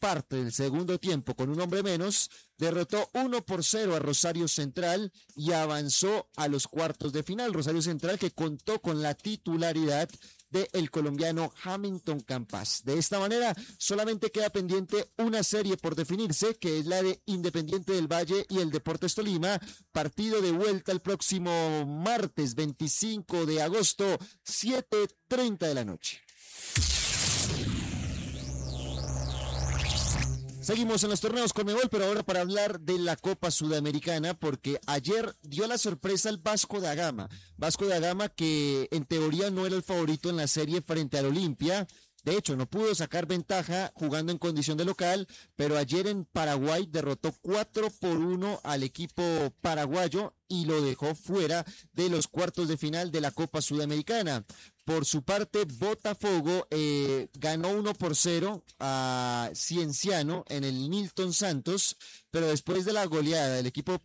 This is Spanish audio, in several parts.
parte del segundo tiempo con un hombre menos, derrotó 1-0 a Rosario Central y avanzó a los cuartos de final. Rosario Central que contó con la titularidad del colombiano Hamilton Campas. De esta manera, solamente queda pendiente una serie por definirse, que es la de Independiente del Valle y el Deportes Tolima, partido de vuelta el próximo martes 25 de agosto, 7:30 de la noche. Seguimos en los torneos Conmebol, pero ahora para hablar de la Copa Sudamericana, porque ayer dio la sorpresa al Vasco da Gama. Vasco da Gama que en teoría no era el favorito en la serie frente al Olimpia. De hecho, no pudo sacar ventaja jugando en condición de local, pero ayer en Paraguay derrotó 4-1 al equipo paraguayo y lo dejó fuera de los cuartos de final de la Copa Sudamericana. Por su parte, Botafogo ganó 1-0 a Cienciano en el Nilton Santos, pero después de la goleada del equipo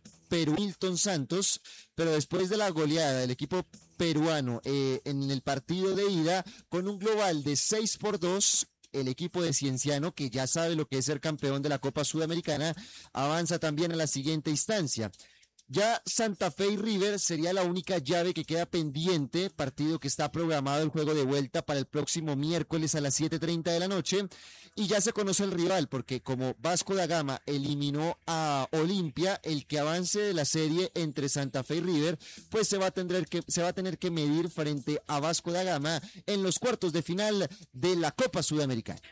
peruano en el partido de ida, con un global de 6-2, el equipo de Cienciano, que ya sabe lo que es ser campeón de la Copa Sudamericana, avanza también a la siguiente instancia. Ya Santa Fe y River sería la única llave que queda pendiente, partido que está programado el juego de vuelta para el próximo miércoles a las 7:30 de la noche, y ya se conoce el rival, porque como Vasco da Gama eliminó a Olimpia, el que avance de la serie entre Santa Fe y River, pues se va a tener que medir frente a Vasco da Gama en los cuartos de final de la Copa Sudamericana.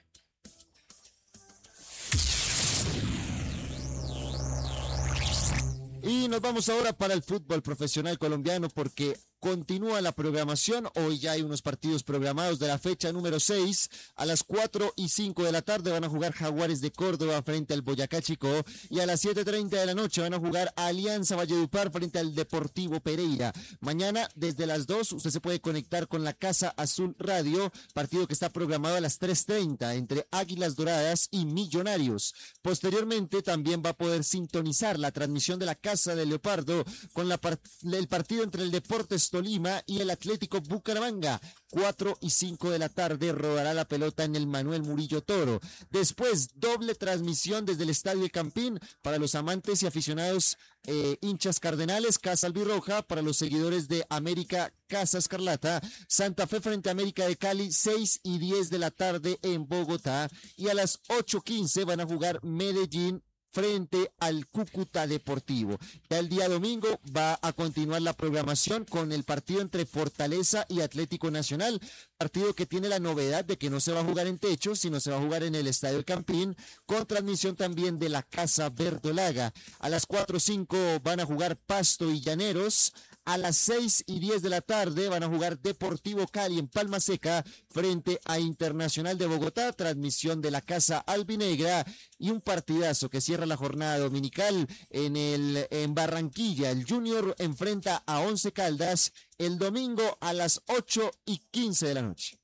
Y nos vamos ahora para el fútbol profesional colombiano, porque continúa la programación. Hoy ya hay unos partidos programados de la fecha número 6. A las 4:05 de la tarde van a jugar Jaguares de Córdoba frente al Boyacá Chicó, y a las 7:30 de la noche van a jugar Alianza Valledupar frente al Deportivo Pereira. Mañana desde las 2 usted se puede conectar con la Casa Azul Radio, partido que está programado a las 3:30 entre Águilas Doradas y Millonarios. Posteriormente también va a poder sintonizar la transmisión de la Casa de Leopardo con el partido entre el Deportes Tolima y el Atlético Bucaramanga. 4:05 de la tarde rodará la pelota en el Manuel Murillo Toro. Después, doble transmisión desde el Estadio El Campín para los amantes y aficionados hinchas cardenales, Casa Albirroja, para los seguidores de América, Casa Escarlata. Santa Fe frente a América de Cali, 6:10 de la tarde en Bogotá, y a las 8:15 van a jugar Medellín frente al Cúcuta Deportivo. Ya el día domingo va a continuar la programación con el partido entre Fortaleza y Atlético Nacional, partido que tiene la novedad de que no se va a jugar en techo, sino se va a jugar en el Estadio El Campín, con transmisión también de la Casa Verdolaga. A las 4:05 van a jugar Pasto y Llaneros. A las 6:10 de la tarde van a jugar Deportivo Cali en Palma Seca frente a Internacional de Bogotá, transmisión de la Casa Albinegra, y un partidazo que cierra la jornada dominical en Barranquilla. El Junior enfrenta a Once Caldas el domingo a las 8:15 de la noche.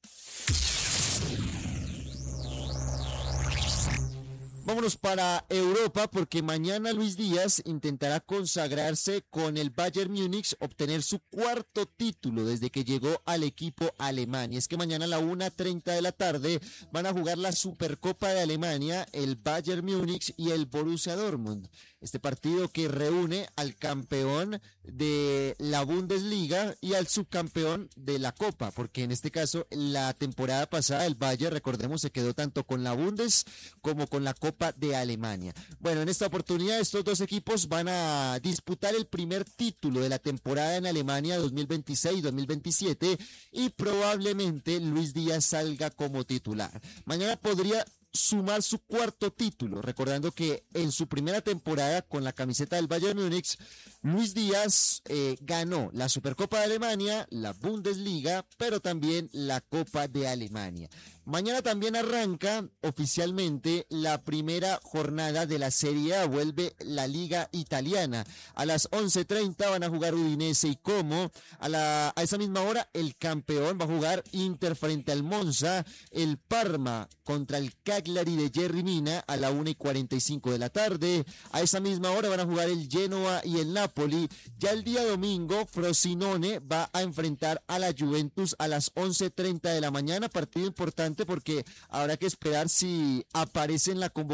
Vámonos para Europa, porque mañana Luis Díaz intentará consagrarse con el Bayern Múnich, obtener su cuarto título desde que llegó al equipo alemán. Y es que mañana a la 1:30 de la tarde van a jugar la Supercopa de Alemania, el Bayern Múnich y el Borussia Dortmund. Este partido que reúne al campeón de la Bundesliga y al subcampeón de la Copa, porque en este caso la temporada pasada el Bayern, recordemos, se quedó tanto con la Bundes como con la Copa de Alemania. Bueno, en esta oportunidad estos dos equipos van a disputar el primer título de la temporada en Alemania 2026-2027, y probablemente Luis Díaz salga como titular. Mañana podría sumar su cuarto título, recordando que en su primera temporada con la camiseta del Bayern Múnich, Luis Díaz ganó la Supercopa de Alemania, la Bundesliga, pero también la Copa de Alemania. Mañana también arranca oficialmente la primera jornada de la Serie A, vuelve la Liga Italiana. A las 11:30 van a jugar Udinese y Como. A esa misma hora el campeón va a jugar Inter frente al Monza, el Parma contra el Cagliari de Jerry Mina a la 1:45 de la tarde. A esa misma hora van a jugar el Genoa y el Napoli. Ya el día domingo Frosinone va a enfrentar a la Juventus a las 11:30 de la mañana, partido importante porque habrá que esperar si aparece en la convocatoria